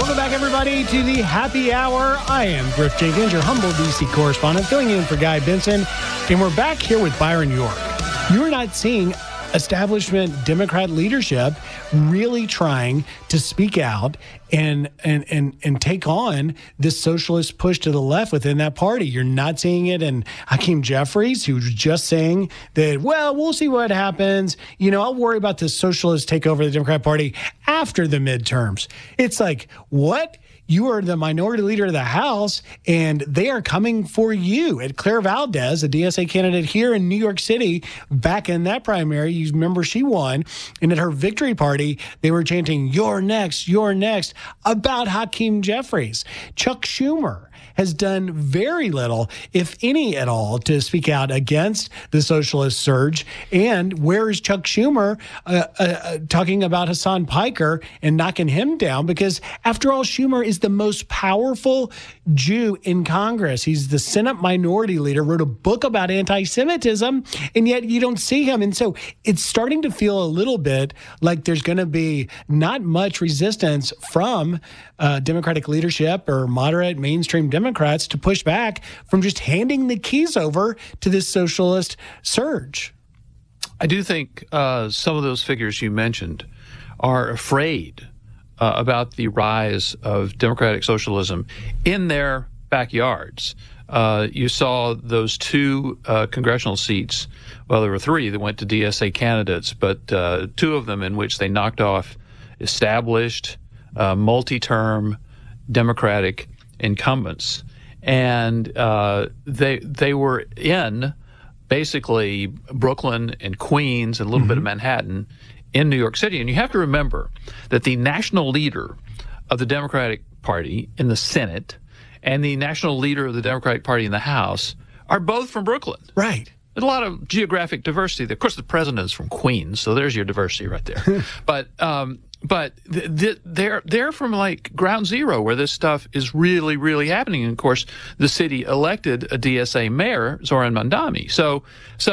Welcome back, everybody, to the Happy Hour. I am Griff Jenkins, your humble D.C. correspondent, filling in for Guy Benson. And we're back here with Byron York. You're not seeing establishment Democrat leadership really trying to speak out and take on this socialist push to the left within that party. You're not seeing it in Hakeem Jeffries, who's just saying that, well, we'll see what happens. I'll worry about the socialist takeover of the Democrat Party after the midterms. It's like, what? You are the minority leader of the House, and they are coming for you. And Claire Valdez, a DSA candidate here in New York City, back in that primary, you remember she won. And at her victory party, they were chanting, "You're next, you're next," about Hakeem Jeffries. Chuck Schumer has done very little, if any at all, to speak out against the socialist surge. And where is Chuck Schumer talking about Hassan Piker and knocking him down? Because after all, Schumer is the most powerful Jew in Congress. He's the Senate minority leader, wrote a book about anti-Semitism, and yet you don't see him. And so it's starting to feel a little bit like there's going to be not much resistance from Democratic leadership or moderate mainstream Democrats to push back from just handing the keys over to this socialist surge. I do think some of those figures you mentioned are afraid about the rise of democratic socialism in their backyards. You saw those two congressional seats. Well, there were three that went to DSA candidates, but two of them in which they knocked off established multi-term Democratic incumbents. And they were in basically Brooklyn and Queens and a little bit of Manhattan in New York City. And you have to remember that the national leader of the Democratic Party in the Senate and the national leader of the Democratic Party in the House are both from Brooklyn. Right. There's a lot of geographic diversity. Of course, the president is from Queens, so there's your diversity right there. But they're from like ground zero where this stuff is really, really happening. And of course, the city elected a DSA mayor, Zoran Mandami. So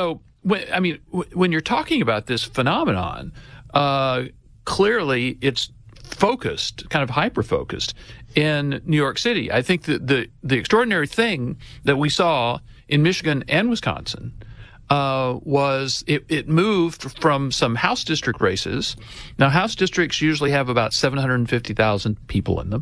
when you're talking about this phenomenon, clearly it's focused, kind of hyper-focused in New York City. I think that the extraordinary thing that we saw in Michigan and Wisconsin was it moved from some House district races. Now, House districts usually have about 750,000 people in them.